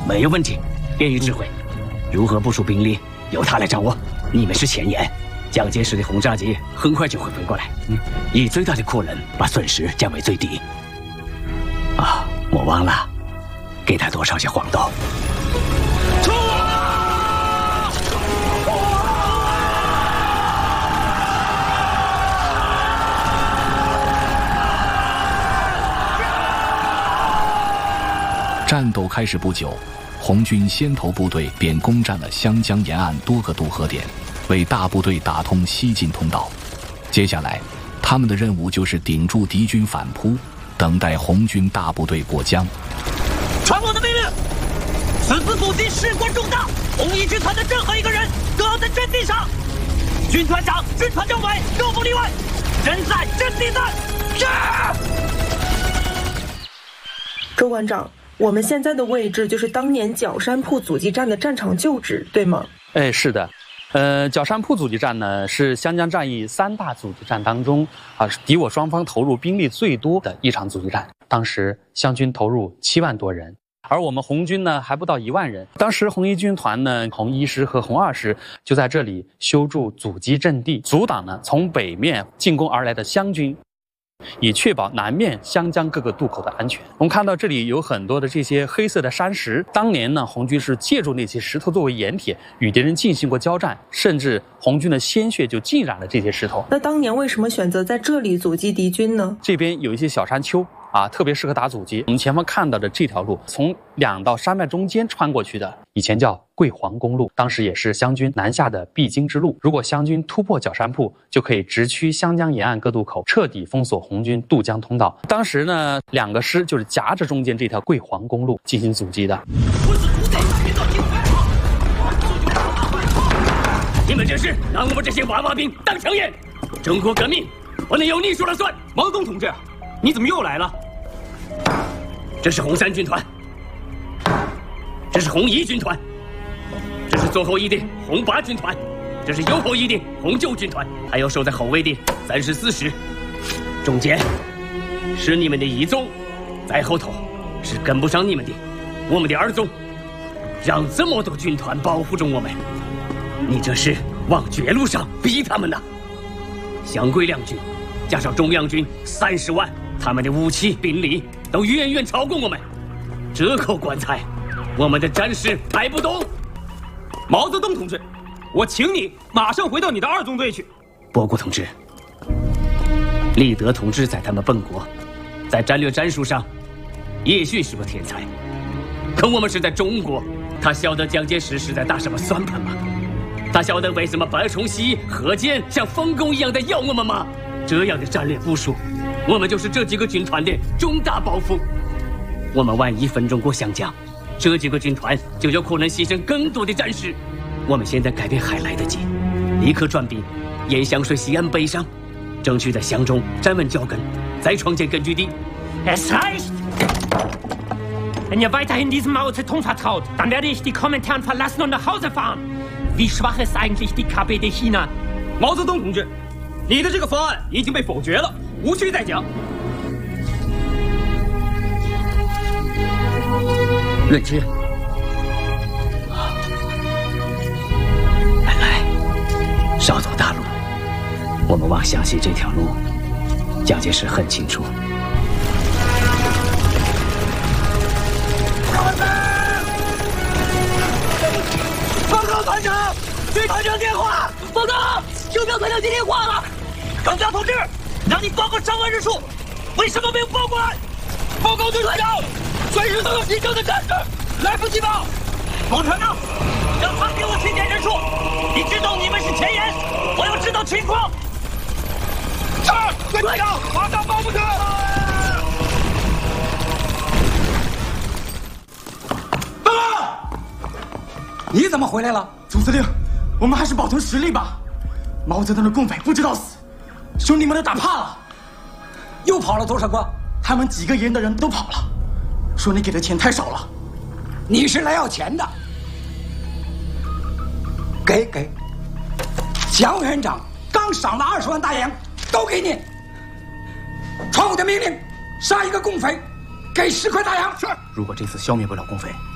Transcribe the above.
没有问题。便于指挥，如何部署兵力，由他来掌握。你们是前沿，蒋介石的轰炸机很快就会飞过来，以最大的可能把损失降为最低。啊，莫忘了，给他多炒些黄豆。冲啊！ 战斗开始不久，红军先头部队便攻占了湘江沿岸多个渡河点，为大部队打通西进通道。接下来，他们的任务就是顶住敌军反扑，等待红军大部队过江。 传我的命令！此次阻击事关重大，红一军团的任何一个人都要在阵地上。军团长、军团政委都不例外，人在阵地在。是。 周馆长，我们现在的位置就是当年角山铺阻击战的战场旧址，对吗？ 哎，是的。角山铺阻击战呢，是湘江战役3大阻击战当中敌我双方投入兵力最多的一场阻击战。当时湘军投入7万多人，而我们红军呢还不到1万人。当时红一军团呢，红一师和红二师就在这里修筑阻击阵地，阻挡呢从北面进攻而来的湘军，以确保南面湘江各个渡口的安全。我们看到这里有很多的这些黑色的山石，当年呢，红军是借助那些石头作为掩铁，与敌人进行过交战，甚至红军的鲜血就浸染了这些石头。 那当年为什么选择在这里阻击敌军呢？ 这边有一些小山丘特别适合打阻击。我们前方看到的这条路，从2道山脉中间穿过去的，以前叫桂黄公路，当时也是湘军南下的必经之路。如果湘军突破角山铺，就可以直趋湘江沿岸各渡口，彻底封锁红军渡江通道。当时呢，2个师就是夹着中间这条桂黄公路进行阻击的。 你们这是拿我们这些娃娃兵当成眼？中国革命不能由你说了算。 毛泽东同志，你怎么又来了？ 这是红三军团，这是红一军团，这是左后翼的红8军团，这是右后翼的红9军团，还有守在后卫的34师。中间是你们的一纵，在后头是跟不上你们的我们的2纵，让这么多军团保护着我们，你这是往绝路上逼他们呐！湘桂两军加上中央军30万，他们的武器兵力都远远超过我们，这口棺材我们的战士抬不动。 毛泽东同志，我请你马上回到你的2纵队去。 波谷同志，李德同志在他们本国在战略战术上也许是个天才，可我们是在中国，他晓得蒋介石是在打什么算盘吗？他晓得为什么白崇禧、何键像疯狗一样的咬我们吗？这样的战略部署，我们就是这几个军团的重大包袱。我们万一分钟过湘江，这几个军团就有可能牺牲更多的战士。我们现在改变还来得及，立刻转兵沿湘水西岸北上，争取在湘中站稳脚跟，再创建根据地。 Es reicht! Wenn ihr weiterhin diesem Mao Zedong vertraut, dann werde ich die Kommentaren verlassen und nach Hause fahren. Wie schwach ist eigentlich die KPD China? 毛泽东同志，你的这个方案已经被否决了，无需再讲。 润之，来，少走大路。我们往湘西这条路，蒋介石很清楚。 报告团长，对团长电话。报告，有苗团长接电话了。耿江同志，让你报告上万人数，为什么没有报过来？报告对团长，随时都有新增的战士，来不及报。王团长，让他给我清点人数。你知道你们是前沿，我要知道情况。是，对团长，马上报不去。报告， 你怎么回来了？总司令，我们还是保存实力吧。毛泽东的共匪不知道死，兄弟们都打怕了。又跑了多少个？他们几个营的人都跑了，说你给的钱太少了。 你是来要钱的？给。蒋委员长刚赏了20万大洋，都给你。传我的命令，杀一个共匪，给10块大洋。是。 如果这次消灭不了共匪，